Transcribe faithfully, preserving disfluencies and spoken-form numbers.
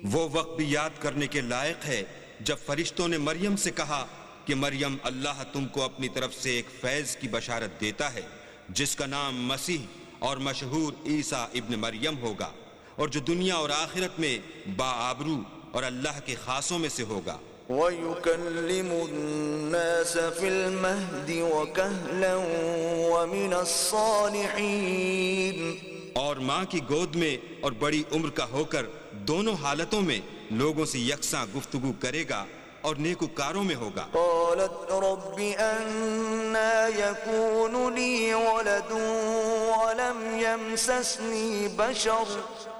वो वक्त भी याद करने के लायक है जब फरिश्तों ने मरियम से कहा कि मरियम, अल्लाह तुमको अपनी तरफ से एक फैज की बशारत देता है जिसका नाम मसीह और मशहूर ईसा इब्न मरियम होगा, और जो दुनिया और आखिरत में बाआबरू और अल्लाह के खासों में से होगा। वयुकल्लिमुन्नास फिल महदी वकहलन वमिनस्सालिहीन, और माँ की गोद में और बड़ी उम्र का होकर दोनों हालतों में लोगों से यकसा गुफ्तगू करेगा और नेकुकारों में होगा। क़ालत रब्बि अन्ना यकूनु ली वलदुन वलम यमससनी बशर